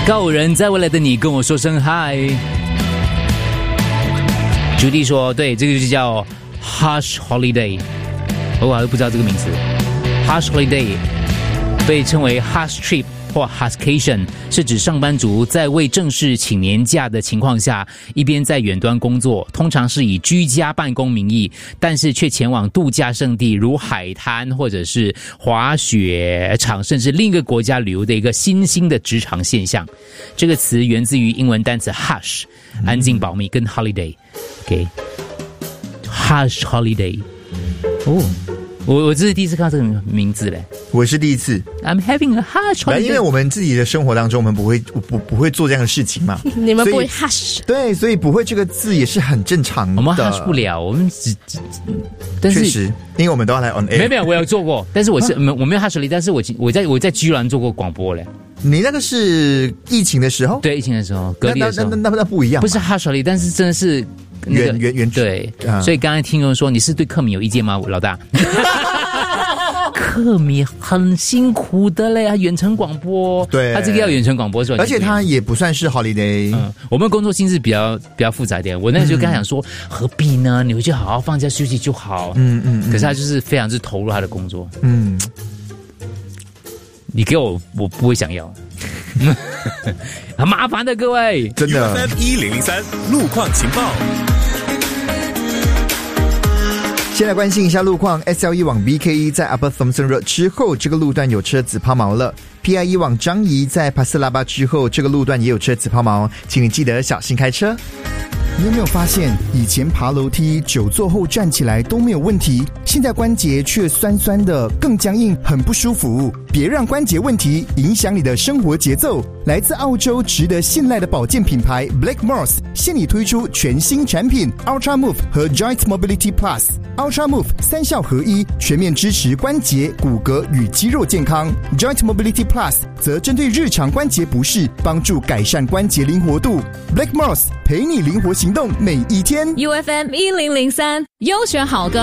告五人在未来的你跟我说声嗨。朱棣说，对，这个就叫 Hush Holiday， 我还不知道这个名词。 Hush Holiday 被称为 Hush Trip 或 Hushcation， 是指上班族在未正式请年假的情况下，一边在远端工作，通常是以居家办公名义，但是却前往度假胜地如海滩或者是滑雪场，甚至另一个国家旅游的一个新兴的职场现象。这个词源自于英文单词 hush， 安静保密，跟 holiday。OK， Hush Holiday。哦。我这是第一次看到这个名字嘞， 我是第一次。 I'm having a hush holiday， 因为我们自己的生活当中，我们不会做这样的事情嘛。 你们不会 hush， 对，所以不会这个字也是很正常的。 我们 hush 不了，我们但是确实，因为我们都要来 on air。 没有，我有做过，但是我没有 hush holiday，但是我在居然做过广播嘞。 你那个是疫情的时候？ 对，疫情的时候，隔离的时候， 那不一样， 不是 hush holiday， 但是真的是。 原对，所以刚才听众说你是对克敏有意见吗，老大？克敏很辛苦的嘞，他远程广播， 对， 他这个要远程广播是吧？ 而且他也不算是 holiday。 我们工作性质比较复杂一点。我那时候跟他讲说，何必呢？你回去好好放假休息就好。可是他就是非常投入他的工作。你给我不会想要。很麻烦的，各位， 真的。 UFM 1003路况情报。 先来关心一下路况 ，SL1 往 BKE 在 Upper Thomson Road 之后，这个路段有车子抛锚了。PI1 往樟宜在帕斯拉巴之后，这个路段也有车子抛锚，请你记得小心开车。 你有没有发现，以前爬楼梯久坐后站起来都没有问题，现在关节却酸酸的，更僵硬，很不舒服。别让关节问题影响你的生活节奏。来自澳洲值得信赖的保健品牌 Blackmores 现已推出全新产品 Ultra Move 和 Joint Mobility Plus。Ultra Move 三效合一，全面支持关节、骨骼与肌肉健康。Joint Mobility Plus 则针对日常关节不适，帮助改善关节灵活度。Blackmores 陪你灵活行动每一天。 UFM 1003优选好歌。